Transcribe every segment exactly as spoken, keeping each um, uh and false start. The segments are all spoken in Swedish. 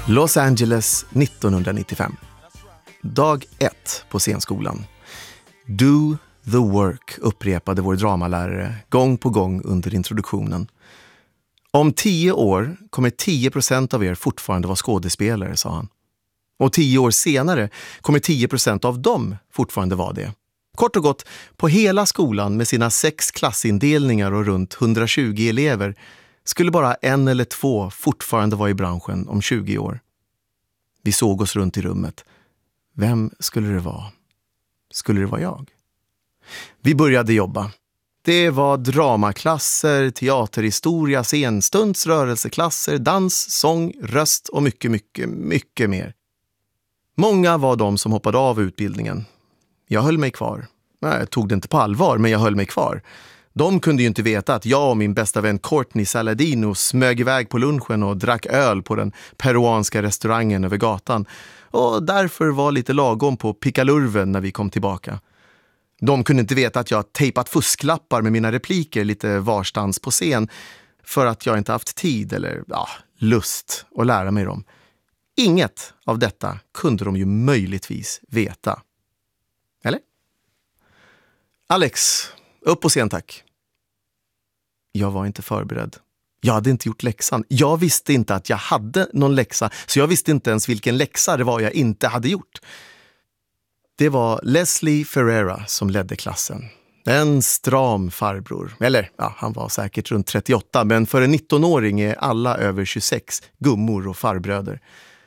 Los Angeles nittonhundranittiofem. Dag ett på scenskolan. Do the work, upprepade vår dramalärare gång på gång under introduktionen. Om tio år kommer tio procent av er fortfarande vara skådespelare, sa han. Och tio år senare kommer tio procent av dem fortfarande vara det. Kort och gott, på hela skolan med sina sex klassindelningar och runt hundratjugo elever skulle bara en eller två fortfarande vara i branschen om tjugo år. Vi såg oss runt i rummet. Vem skulle det vara? Skulle det vara jag? Vi började jobba. Det var dramaklasser, teaterhistoria, scenstunds, rörelseklasser, dans, sång, röst och mycket, mycket, mycket mer. Många var de som hoppade av utbildningen. Jag höll mig kvar. Nej, jag tog det inte på allvar, men jag höll mig kvar. De kunde ju inte veta att jag och min bästa vän Courtney Saladino smög iväg på lunchen och drack öl på den peruanska restaurangen över gatan. Och därför var lite lagom på pickalurven när vi kom tillbaka. De kunde inte veta att jag tejpat fusklappar med mina repliker lite varstans på scen för att jag inte haft tid eller ja, lust att lära mig dem. Inget av detta kunde de ju möjligtvis veta. Eller? Alex, upp på scen tack. Jag var inte förberedd. Jag hade inte gjort läxan. Jag visste inte att jag hade någon läxa, så jag visste inte ens vilken läxa det var jag inte hade gjort. Det var Leslie Ferreira som ledde klassen. En stram farbror. Eller, ja, han var säkert runt trettioåtta, men för en nittonåring är alla över tjugosex gummor och farbröder.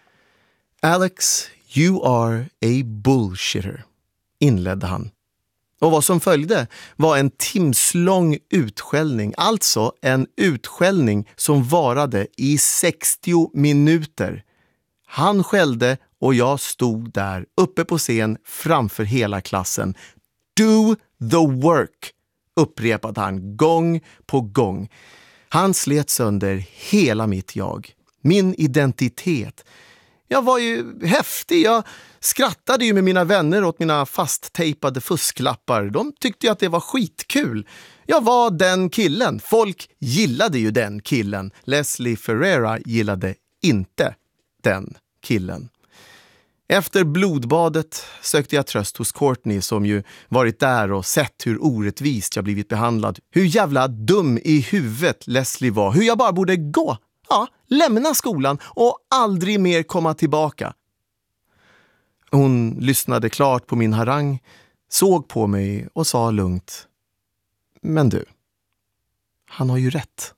Alex, you are a bullshitter, inledde han. Och vad som följde var en timslång utskällning, alltså en utskällning som varade i sextio minuter. Han skällde och jag stod där uppe på scen framför hela klassen. Do the work, upprepade han gång på gång. Han slet sönder hela mitt jag, min identitet. Jag var ju häftig, jag skrattade ju med mina vänner åt mina fasttejpade fusklappar. De tyckte ju att det var skitkul. Jag var den killen. Folk gillade ju den killen. Leslie Ferreira gillade inte den killen. Efter blodbadet sökte jag tröst hos Courtney som ju varit där och sett hur orättvist jag blivit behandlad. Hur jävla dum i huvudet Leslie var. Hur jag bara borde gå. Ja, lämna skolan och aldrig mer komma tillbaka. Hon lyssnade klart på min harang, såg på mig och sa lugnt. Men du, han har ju rätt.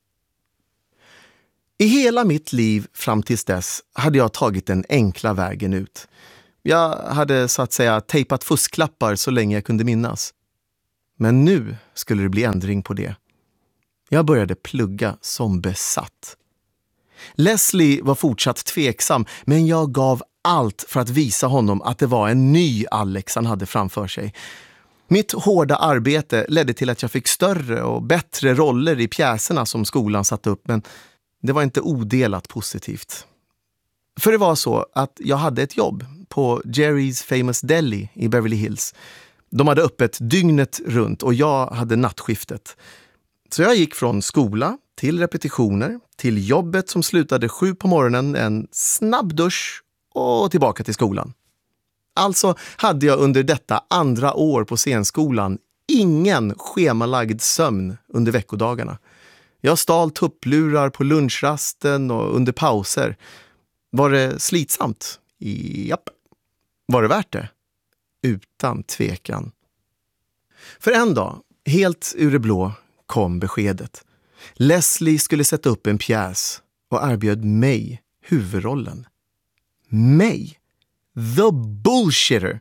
I hela mitt liv fram tills dess hade jag tagit den enkla vägen ut. Jag hade så att säga tejpat fusklappar så länge jag kunde minnas. Men nu skulle det bli ändring på det. Jag började plugga som besatt. Leslie var fortsatt tveksam, men jag gav allt för att visa honom att det var en ny Alex han hade framför sig. Mitt hårda arbete ledde till att jag fick större och bättre roller i pjäserna som skolan satte upp, men det var inte odelat positivt. För det var så att jag hade ett jobb på Jerry's Famous Deli i Beverly Hills. De hade öppet dygnet runt och jag hade nattskiftet. Så jag gick från skola till repetitioner, till jobbet som slutade sju på morgonen, en snabb dusch och tillbaka till skolan. Alltså hade jag under detta andra år på scenskolan ingen schemalagd sömn under veckodagarna. Jag stal tupplurar på lunchrasten och under pauser. Var det slitsamt? Japp. Var det värt det? Utan tvekan. För en dag, helt ur det blå, kom beskedet. Leslie skulle sätta upp en pjäs och erbjöd mig huvudrollen. Mig? The bullshitter!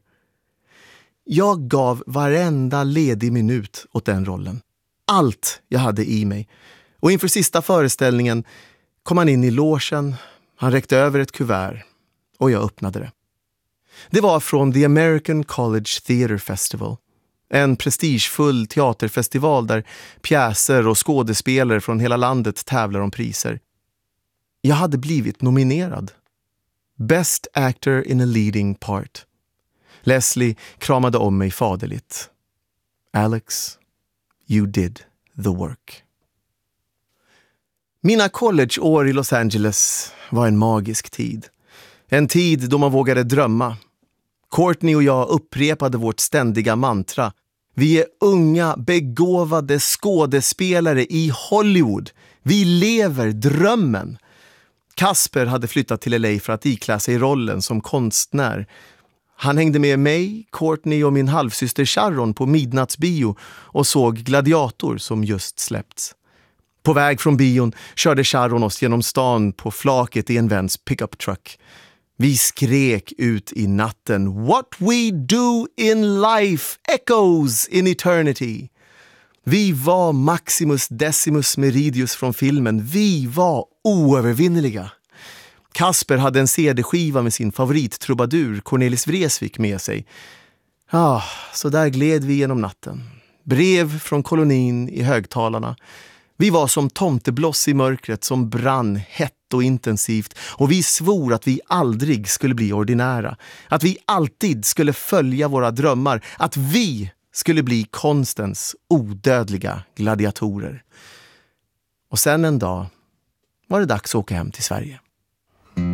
Jag gav varenda ledig minut åt den rollen. Allt jag hade i mig. Och inför sista föreställningen kom han in i logen. Han räckte över ett kuvert och jag öppnade det. Det var från The American College Theatre Festival. En prestigefull teaterfestival där pjäser och skådespelare från hela landet tävlar om priser. Jag hade blivit nominerad. Best Actor in a Leading Part. Leslie kramade om mig faderligt. Alex, you did the work. Mina collegeår i Los Angeles var en magisk tid. En tid då man vågade drömma. Courtney och jag upprepade vårt ständiga mantra. Vi är unga, begåvade skådespelare i Hollywood. Vi lever drömmen. Kasper hade flyttat till L A för att iklä sig rollen som konstnär. Han hängde med mig, Courtney och min halvsyster Sharon på midnattsbio och såg Gladiator som just släppts. På väg från bion körde Sharon oss genom stan på flaket i en väns pickup truck. Vi skrek ut i natten. What we do in life echoes in eternity. Vi var Maximus Decimus Meridius från filmen. Vi var oövervinneliga. Kasper hade en C D-skiva med sin favorittrubadur Cornelis Vreeswijk med sig. Ah, så där gled vi genom natten. Brev från kolonin i högtalarna. Vi var som tomtebloss i mörkret som brann hett och intensivt, och vi svor att vi aldrig skulle bli ordinära. Att vi alltid skulle följa våra drömmar. Att vi skulle bli konstens odödliga gladiatorer. Och sen en dag var det dags att åka hem till Sverige.